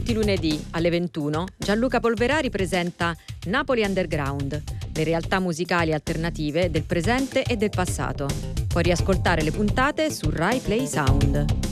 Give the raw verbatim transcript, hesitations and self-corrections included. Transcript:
Tutti i lunedì alle ventuno Gianluca Polverari presenta Napoli Underground, le realtà musicali alternative del presente e del passato. Puoi riascoltare le puntate su Rai Play Sound.